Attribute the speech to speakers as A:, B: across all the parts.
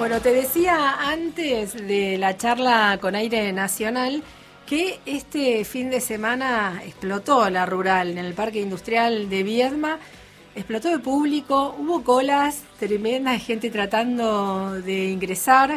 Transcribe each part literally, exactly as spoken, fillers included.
A: Bueno, te decía antes de la charla con Aire Nacional que este fin de semana explotó la rural en el Parque Industrial de Viedma, explotó de público, hubo colas tremendas de gente tratando de ingresar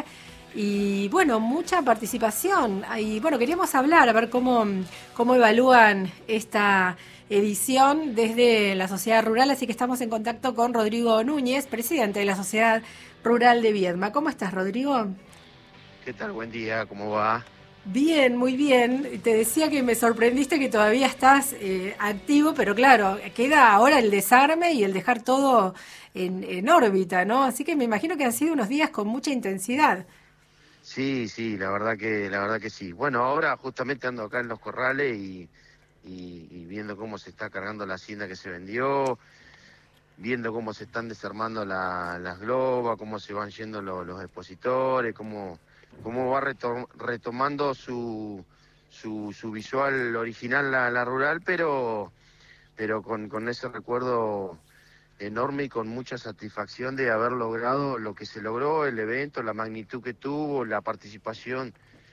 A: y bueno, mucha participación. Y bueno, queríamos hablar, a ver cómo, cómo evalúan esta edición desde la sociedad rural, así que estamos en contacto con Rodrigo Núñez, presidente de la Sociedad Rural de Viedma. ¿Cómo estás, Rodrigo?
B: ¿Qué tal? Buen día, ¿cómo va?
A: Bien, muy bien. Te decía que me sorprendiste que todavía estás eh, activo, pero claro, queda ahora el desarme y el dejar todo en, en órbita, ¿no? Así que me imagino que han sido unos días con mucha intensidad.
B: Sí, sí, la verdad que, la verdad que sí. Bueno, ahora justamente ando acá en Los Corrales y, y, y viendo cómo se está cargando la hacienda que se vendió, viendo cómo se están desarmando la- las globas, cómo se van yendo lo- los expositores, cómo, cómo va reto- retomando su, su, su visual original la, la rural, pero, pero con, con ese recuerdo enorme y con mucha satisfacción de haber logrado lo que se logró, el evento, la magnitud que tuvo, la participación,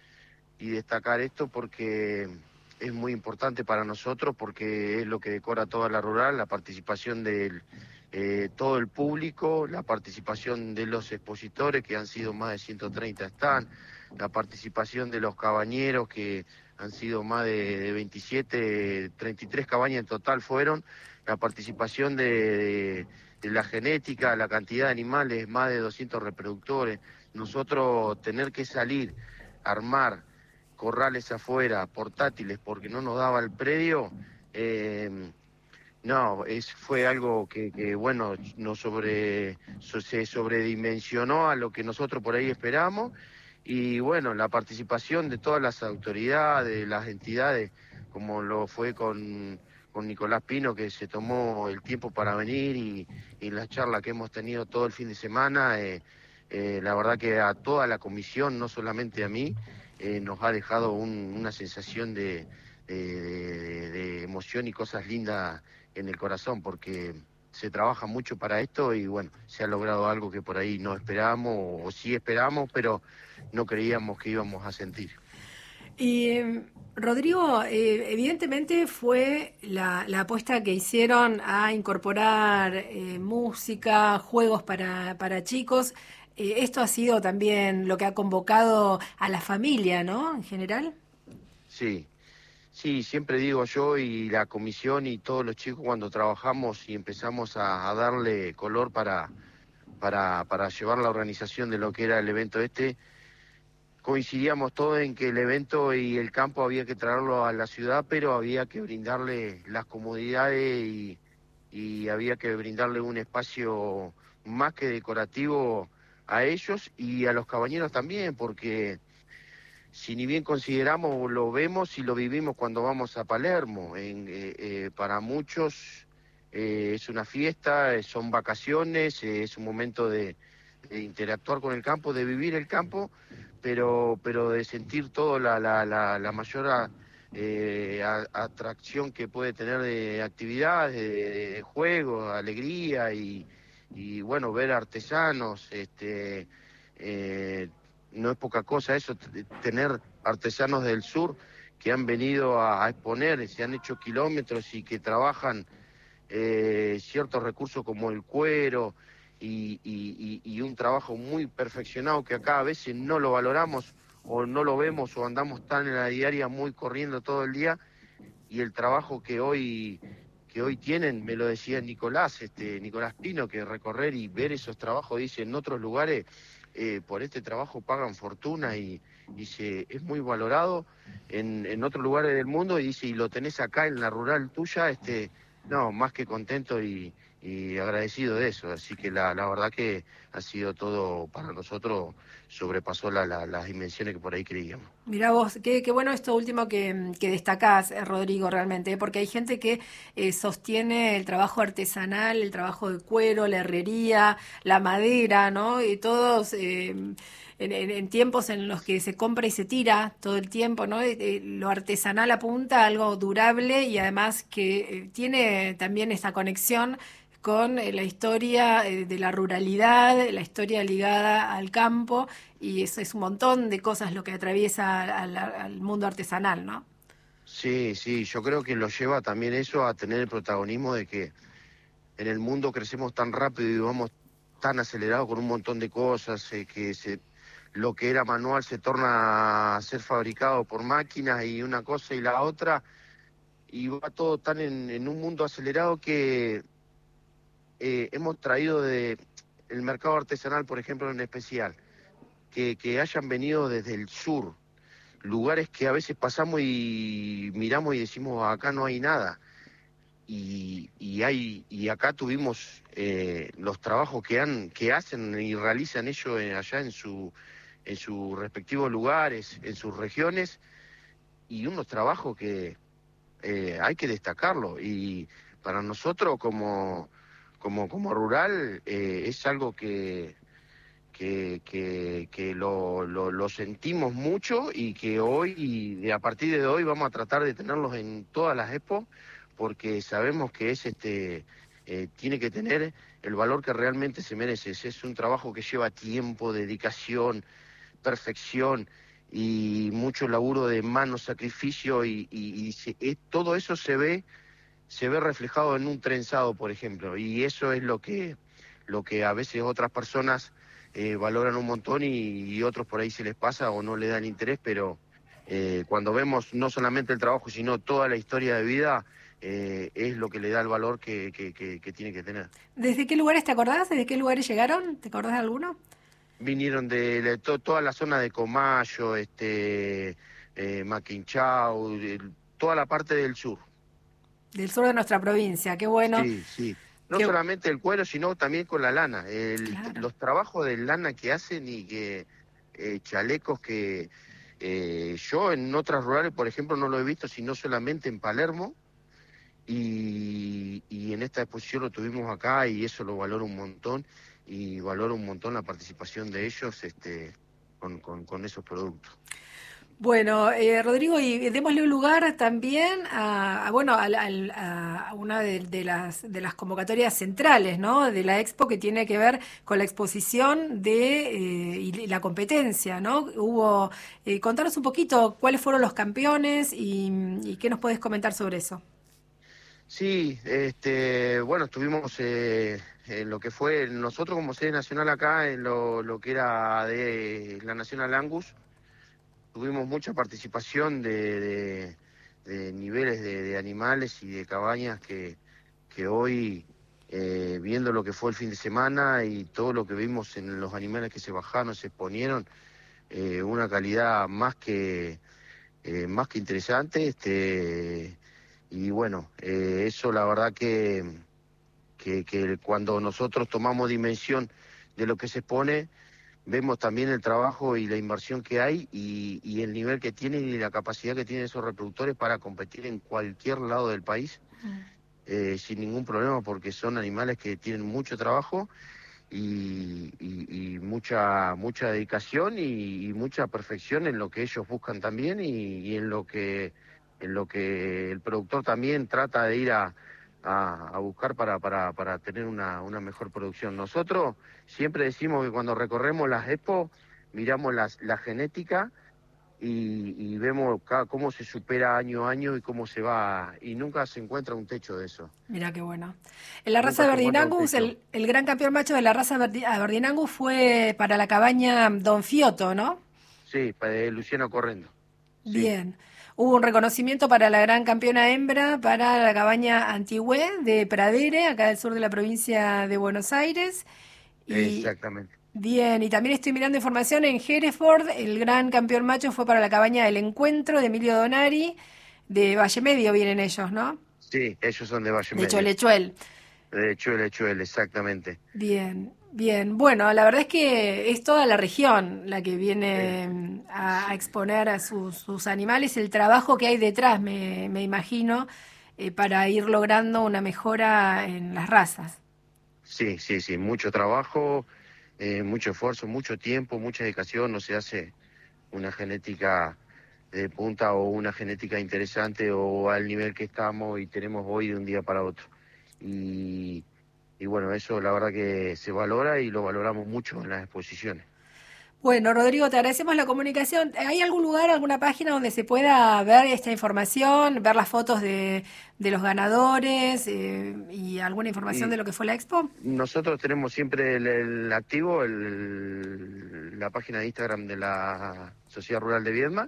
B: y destacar esto porque es muy importante para nosotros, porque es lo que decora toda la rural, la participación de todo el público, la participación de los expositores, que han sido más de ciento treinta están, la participación de los cabañeros, que han sido más de, de veintisiete, treinta y tres cabañas en total fueron, la participación de, de, de la genética, la cantidad de animales, más de doscientos reproductores. Nosotros tener que salir, armar corrales afuera, portátiles, porque no nos daba el predio, eh, no, es, fue algo que, que bueno, nos sobre, so- se sobredimensionó a lo que nosotros por ahí esperamos, y bueno, la participación de todas las autoridades, las entidades, como lo fue con, con Nicolás Pino, que se tomó el tiempo para venir, y, y la charla que hemos tenido todo el fin de semana, eh, eh, la verdad que a toda la comisión, no solamente a mí, eh, nos ha dejado un- una sensación de, de, de- de emoción y cosas lindas en el corazón, porque se trabaja mucho para esto y bueno, se ha logrado algo que por ahí no esperábamos, o, o sí esperábamos, pero no creíamos que íbamos a sentir.
A: Y eh, Rodrigo, eh, evidentemente fue la, la apuesta que hicieron a incorporar eh, música, juegos para, para chicos. Eh, esto ha sido también lo que ha convocado a la familia, ¿no? En general.
B: Sí, sí, siempre digo yo y la comisión y todos los chicos cuando trabajamos y empezamos a, a darle color para, para, para llevar la organización de lo que era el evento este, coincidíamos todos en que el evento y el campo había que traerlo a la ciudad, pero había que brindarle las comodidades y, y había que brindarle un espacio más que decorativo a ellos y a los cabañeros también, porque si ni bien consideramos, lo vemos y lo vivimos cuando vamos a Palermo. En, eh, eh, para muchos eh, es una fiesta, eh, son vacaciones, eh, es un momento de, de interactuar con el campo, de vivir el campo, pero, pero de sentir todo la, la, la, la mayor a- eh, a- atracción que puede tener de actividades, de, de juegos, alegría y, y bueno, ver artesanos, este, eh, no es poca cosa eso, t- tener artesanos del sur que han venido a, a exponer, se han hecho kilómetros y que trabajan eh, ciertos recursos como el cuero y, y- y- y un trabajo muy perfeccionado que acá a veces no lo valoramos o no lo vemos o andamos tan en la diaria muy corriendo todo el día, y el trabajo que hoy que hoy tienen, me lo decía Nicolás, este Nicolás Pino, que recorrer y ver esos trabajos, dice, en otros lugares eh, por este trabajo pagan fortuna y dice, es muy valorado en, en otros lugares del mundo, y dice, y lo tenés acá en la rural tuya, este, no, más que contento y, y agradecido de eso, así que la, la verdad que ha sido todo para nosotros, sobrepasó la, la, las dimensiones que por ahí creíamos.
A: Mirá vos, qué, qué bueno esto último que, que destacás, eh, Rodrigo, realmente, ¿eh? Porque hay gente que eh, sostiene el trabajo artesanal, el trabajo de cuero, la herrería, la madera, ¿no? Y todos eh, en, en, en tiempos en los que se compra y se tira todo el tiempo, ¿no? Eh, eh, lo artesanal apunta a algo durable y además que eh, tiene también esta conexión con eh, la historia eh, de la ruralidad, la historia ligada al campo, y eso es un montón de cosas lo que atraviesa al, al- al mundo artesanal, ¿no?
B: Sí, sí, yo creo que lo lleva también eso a tener el protagonismo de que en el mundo crecemos tan rápido y vamos tan acelerados con un montón de cosas, eh, que se, lo que era manual se torna a ser fabricado por máquinas y una cosa y la otra, y va todo tan en, en un mundo acelerado que eh, hemos traído de el mercado artesanal, por ejemplo, en especial, que, que hayan venido desde el sur, lugares que a veces pasamos y miramos y decimos acá no hay nada. Y, y hay y acá tuvimos eh, los trabajos que han que hacen y realizan ellos en- allá en su en sus respectivos lugares, en sus regiones, y unos trabajos que eh, hay que destacarlo. Y para nosotros como como como rural eh, es algo que que, que, que lo, lo, lo sentimos mucho, y que hoy, y de, a partir de hoy, vamos a tratar de tenerlos en todas las expos, porque sabemos que es este eh, tiene que tener el valor que realmente se merece. Es, es un trabajo que lleva tiempo, dedicación, perfección y mucho laburo de mano, sacrificio, y, y, y se- es- todo eso se ve se ve reflejado en un trenzado, por ejemplo, y eso es lo que, lo que a veces otras personas eh, valoran un montón, y, y otros por ahí se les pasa o no le dan interés, pero eh, cuando vemos no solamente el trabajo, sino toda la historia de vida, eh, es lo que le da el valor que, que, que, que tiene que tener.
A: ¿Desde qué lugares te acordás? ¿Desde qué lugares llegaron? ¿Te acordás de alguno?
B: Vinieron de, de to- toda la zona de Comayo, este, eh, Maquinchau, de- toda la parte del sur.
A: Del sur de nuestra provincia, qué bueno.
B: Sí, sí. No
A: Qué,
B: solamente el cuero, sino también con la lana. El-
A: claro.
B: los trabajos de lana que hacen, y que eh, chalecos que eh, yo en otras rurales, por ejemplo, no lo he visto, sino solamente en Palermo. Y, y en esta exposición lo tuvimos acá, y eso lo valoro un montón, y valoro un montón la participación de ellos este, con, con, con esos productos.
A: Bueno, eh, Rodrigo, y démosle un lugar también a, a, bueno, al- al- a, a una de, de las de las convocatorias centrales, ¿no? De la Expo, que tiene que ver con la exposición de eh, y la competencia, ¿no? Hubo, eh, contanos un poquito cuáles fueron los campeones y, y qué nos puedes comentar sobre eso.
B: Sí, este, bueno, estuvimos eh, en lo que fue nosotros como sede nacional acá, en lo, lo que era de la Nacional Angus. Tuvimos mucha participación de, de- de niveles de, de animales y de cabañas que, que hoy, eh, viendo lo que fue el fin de semana y todo lo que vimos en los animales que se bajaron, se exponieron, eh, una calidad más que, eh, más que interesante. Este, y bueno, eh, eso la verdad que, que, que cuando nosotros tomamos dimensión de lo que se expone, vemos también el trabajo y la inversión que hay, y, y el nivel que tienen y la capacidad que tienen esos reproductores para competir en cualquier lado del país, eh, sin ningún problema, porque son animales que tienen mucho trabajo y, y- y mucha mucha dedicación y, y mucha perfección en lo que ellos buscan también, y, y en lo que en lo que el productor también trata de ir a, a- a buscar para, para, para tener una, una mejor producción. Nosotros siempre decimos que cuando recorremos las expo miramos las, la genética, y, y vemos ca- cómo se supera año a año y cómo se va, y nunca se encuentra un techo de eso,
A: Mira qué bueno. En la raza
B: nunca se
A: Verdin
B: encuentra un
A: Angus,
B: techo.
A: el, el gran campeón macho de la raza Verdi- a Verdin Angus fue para la cabaña Don Fioto, ¿no?
B: Sí, pa- de Luciano Correndo, sí.
A: Bien. Hubo un reconocimiento para la gran campeona hembra para la cabaña Antigüe de Pradere, acá del sur de la provincia de Buenos Aires. Y
B: Exactamente.
A: bien, y también estoy mirando información en Hereford, el gran campeón macho fue para la cabaña del Encuentro de Emilio Donari, de Valle Medio vienen ellos, ¿no?
B: Sí, ellos son de Valle
A: De
B: Medio.
A: Cholechuel.
B: De Chuel, Chuel, exactamente.
A: Bien, bien. Bueno, la verdad es que es toda la región la que
B: Eh,
A: viene mm, a, a
B: sí,
A: exponer a sus, sus animales, el trabajo que hay detrás, me, me imagino, eh, para ir logrando una mejora en las razas.
B: sí, sí, sí, mucho trabajo, eh, mucho esfuerzo, mucho tiempo, mucha dedicación, no se hace una genética de punta o una genética interesante o al nivel que estamos y tenemos hoy de un día para otro. Y, y bueno, eso la verdad que se valora y lo valoramos mucho en las exposiciones.
A: Bueno, Rodrigo, te agradecemos la comunicación. ¿Hay algún lugar, alguna página donde se pueda ver esta información, ver las fotos de, de los ganadores eh, y alguna información
B: Y
A: de lo que fue la expo?
B: nosotros tenemos siempre el, el activo, el, la página de Instagram de la Sociedad Rural de Viedma.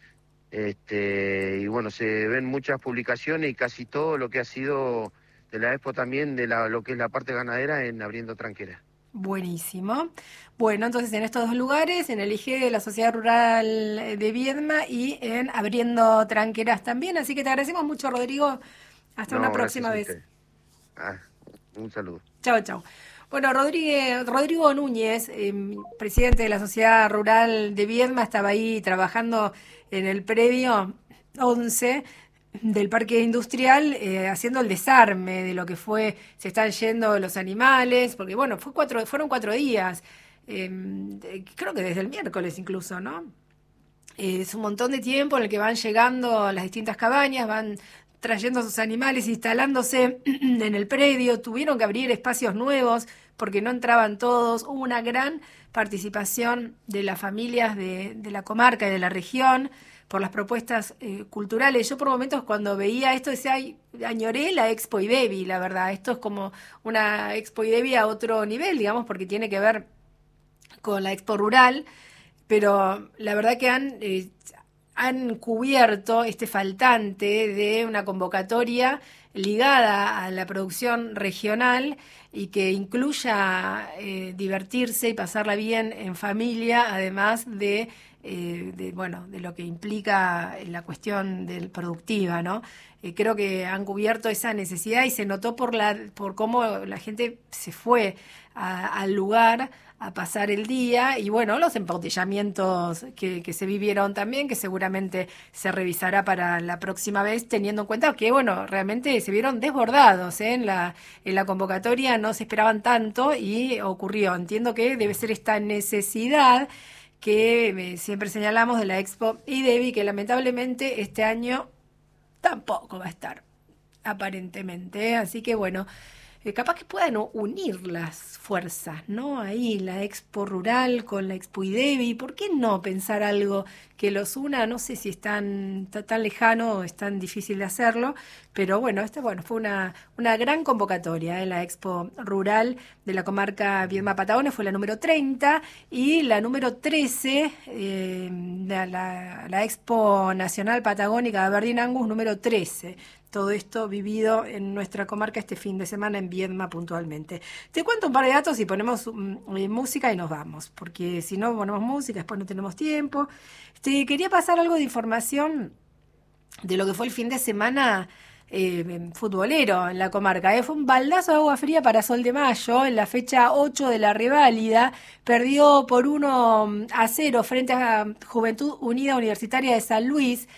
B: Este, y bueno, se ven muchas publicaciones y casi todo lo que ha sido de la expo también, de la, lo que es la parte ganadera en Abriendo Tranqueras.
A: Buenísimo. Bueno, entonces en estos dos lugares, en el I G de la Sociedad Rural de Viedma y en Abriendo Tranqueras también. Así que te agradecemos mucho, Rodrigo. Hasta
B: No,
A: una
B: gracias
A: próxima
B: a
A: vez.
B: usted. Ah, un saludo.
A: Chao, chao. Bueno, Rodríguez, Rodrigo Núñez, eh, presidente de la Sociedad Rural de Viedma, estaba ahí trabajando en el predio once del Parque Industrial, eh, haciendo el desarme de lo que fue, se están yendo los animales, porque bueno, fue cuatro, fueron cuatro días, eh, creo que desde el miércoles incluso, ¿no? Eh, es un montón de tiempo en el que van llegando a las distintas cabañas, van trayendo a sus animales, instalándose en el predio, tuvieron que abrir espacios nuevos porque no entraban todos, hubo una gran participación de las familias de, de la comarca y de la región por las propuestas eh, culturales. Yo por momentos cuando veía esto decía, ay, añoré la Expo IDEBI, la verdad, esto es como una Expo IDEBI a otro nivel, digamos, porque tiene que ver con la Expo Rural, pero la verdad que han... Eh, han cubierto este faltante de una convocatoria ligada a la producción regional y que incluya eh, divertirse y pasarla bien en familia, además de, eh, de, bueno, de lo que implica la cuestión del productiva, ¿no? Eh, creo que han cubierto esa necesidad y se notó por, la, por cómo la gente se fue a, al lugar a pasar el día y bueno, los embotellamientos que, que se vivieron también, que seguramente se revisará para la próxima vez, teniendo en cuenta que bueno, realmente se vieron desbordados, ¿eh? en la, en la convocatoria no se esperaban tanto y ocurrió. Entiendo que debe ser esta necesidad que eh, siempre señalamos de la Expo IDEBI, que lamentablemente este año tampoco va a estar, aparentemente, ¿eh? Así que bueno, Eh, capaz que puedan unir las fuerzas, ¿no? Ahí la Expo Rural con la Expo IDEBI, ¿por qué no pensar algo que los una? No sé si es tan, tan, tan lejano o es tan difícil de hacerlo, pero bueno, esta bueno, fue una, una gran convocatoria, ¿eh? La Expo Rural de la comarca Viedma-Patagones fue la número treinta y la número trece, eh, la, la, la Expo Nacional Patagónica de Aberdeen Angus número trece. Todo esto vivido en nuestra comarca este fin de semana en Viedma puntualmente. Te cuento un par de datos y ponemos um, música y nos vamos, porque si no ponemos música después no tenemos tiempo. Te quería pasar algo de información de lo que fue el fin de semana eh, futbolero en la comarca. Eh. Fue un baldazo de agua fría para Sol de Mayo en la fecha ocho de la reválida. Perdió por uno a cero frente a Juventud Unida Universitaria de San Luis.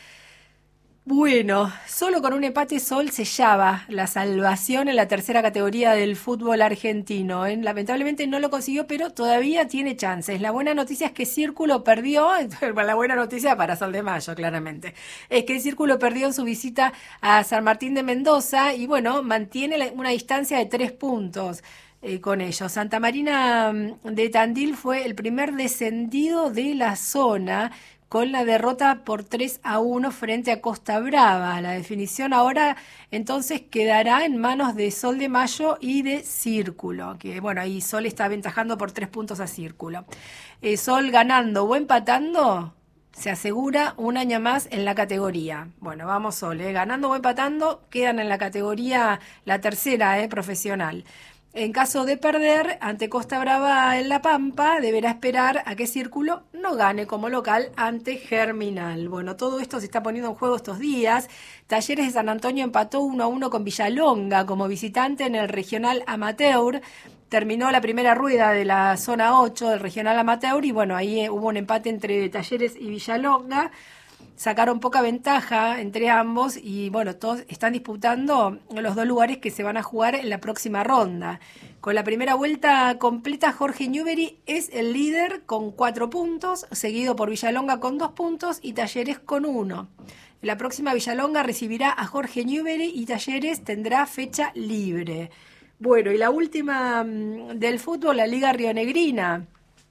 A: Bueno, solo con un empate Sol sellaba la salvación en la tercera categoría del fútbol argentino. ¿eh? Lamentablemente no lo consiguió, pero todavía tiene chances. La buena noticia es que Círculo perdió, la buena noticia para Sol de Mayo, claramente, es que Círculo perdió en su visita a San Martín de Mendoza y bueno, mantiene una distancia de tres puntos. Eh, con ellos. Santa Marina de Tandil fue el primer descendido de la zona con la derrota por tres a uno frente a Costa Brava. La definición ahora entonces quedará en manos de Sol de Mayo y de Círculo, que bueno, ahí Sol está aventajando por tres puntos a Círculo. Eh, Sol ganando o empatando se asegura un año más en la categoría. Bueno, vamos Sol, eh, ganando o empatando, quedan en la categoría la tercera, eh, profesional. En caso de perder ante Costa Brava en La Pampa, deberá esperar a que Círculo no gane como local ante Germinal. Bueno, todo esto se está poniendo en juego estos días. Talleres de San Antonio empató uno a uno con Villalonga como visitante en el Regional Amateur. Terminó la primera rueda de la zona ocho del Regional Amateur y bueno, ahí hubo un empate entre Talleres y Villalonga. Sacaron poca ventaja entre ambos y bueno, todos están disputando los dos lugares que se van a jugar en la próxima ronda. Con la primera vuelta completa, Jorge Newbery es el líder con cuatro puntos, seguido por Villalonga con dos puntos y Talleres con uno. La próxima Villalonga recibirá a Jorge Newbery y Talleres tendrá fecha libre. Bueno, y la última del fútbol, la Liga Rionegrina.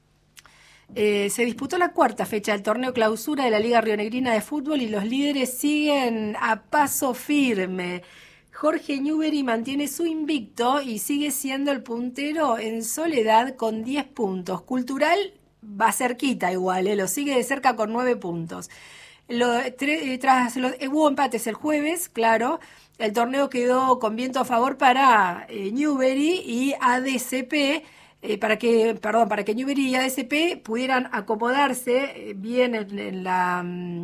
A: Eh, se disputó la cuarta fecha del torneo clausura de la Liga Rionegrina de fútbol y los líderes siguen a paso firme. Jorge Newbery mantiene su invicto y sigue siendo el puntero en soledad con diez puntos. Cultural va cerquita igual, eh, lo sigue de cerca con nueve puntos. Lo, tre, tras los, eh, hubo empates el jueves, claro. El torneo quedó con viento a favor para eh, Newbery y A D C P, eh, para que, perdón, para que Newbery y A D C P pudieran acomodarse bien en, en la...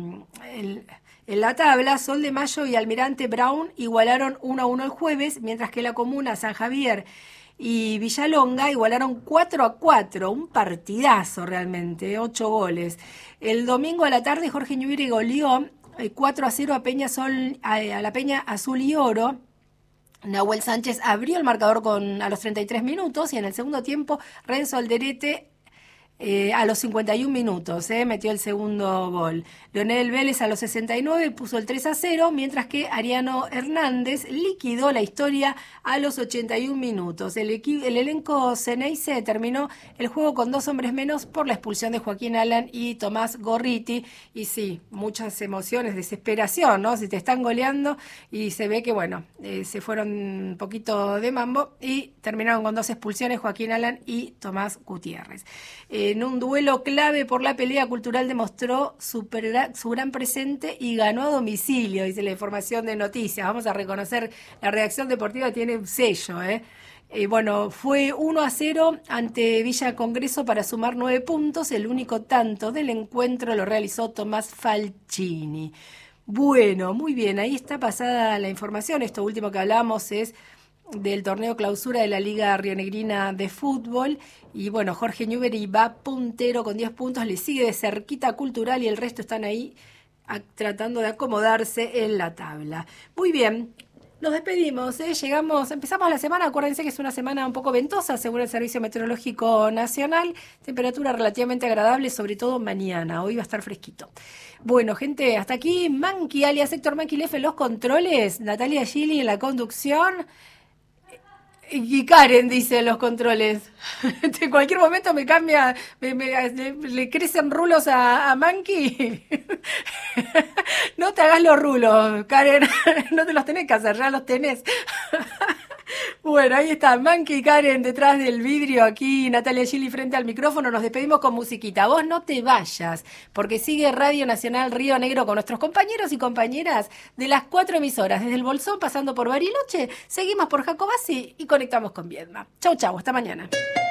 A: En, En la tabla, Sol de Mayo y Almirante Brown igualaron uno a uno el jueves, mientras que la Comuna, San Javier y Villalonga igualaron cuatro a cuatro, un partidazo realmente, ocho goles. El domingo a la tarde, Jorge Newbery goleó cuatro a cero a, Peña Sol, a, a la Peña Azul y Oro. Nahuel Sánchez abrió el marcador con, a los treinta y tres minutos y en el segundo tiempo Renzo Alderete Eh, a los cincuenta y un minutos, eh, metió el segundo gol. Leonel Vélez a los sesenta y nueve puso el tres a cero, mientras que Ariano Hernández liquidó la historia a los ochenta y un minutos. El, equi- el elenco Ceneice terminó el juego con dos hombres menos por la expulsión de Joaquín Alan y Tomás Gorriti. Y sí, muchas emociones, desesperación, ¿no? Si te están goleando y se ve que, bueno, eh, se fueron un poquito de mambo y terminaron con dos expulsiones, Joaquín Alan y Tomás Gutiérrez. Eh, En un duelo clave por la pelea cultural demostró su, per, su gran presente y ganó a domicilio, dice la información de noticias. Vamos a reconocer, la redacción deportiva tiene un sello, ¿eh? Eh, bueno, fue uno a cero ante Villa Congreso para sumar nueve puntos. El único tanto del encuentro lo realizó Tomás Falcini. Bueno, muy bien, ahí está pasada la información. Esto último que hablamos es del torneo clausura de la Liga Rionegrina de fútbol y bueno, Jorge Newbery va puntero con diez puntos, le sigue de cerquita Cultural y el resto están ahí a, tratando de acomodarse en la tabla. Muy bien, nos despedimos, ¿eh? Llegamos, empezamos la semana, acuérdense que es una semana un poco ventosa según el Servicio Meteorológico Nacional, temperatura relativamente agradable, sobre todo mañana, hoy va a estar fresquito. Bueno, gente, hasta aquí Manqui, alias Héctor Manqui Lefe, los controles, Natalia Gili en la conducción. Y Karen dice los controles. En cualquier momento me cambia, me, me, le, le crecen rulos a, a Manqui. No te hagas los rulos, Karen. No te los tenés que hacer, ya los tenés. Bueno, ahí está Manqui y Karen detrás del vidrio, aquí Natalia Gili frente al micrófono. Nos despedimos con musiquita. Vos no te vayas, porque sigue Radio Nacional Río Negro con nuestros compañeros y compañeras de las cuatro emisoras, desde el Bolsón pasando por Bariloche, seguimos por Jacobasi y conectamos con Viedma. Chau, chau, hasta mañana.